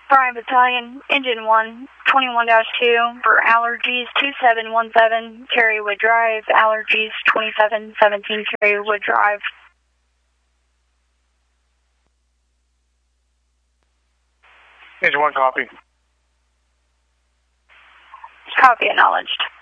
Bryan Battalion, Engine 1, 21-2 for allergies 2717 Cherrywood Drive, allergies 2717 Cherrywood Drive. Engine 1, copy. Copy, acknowledged.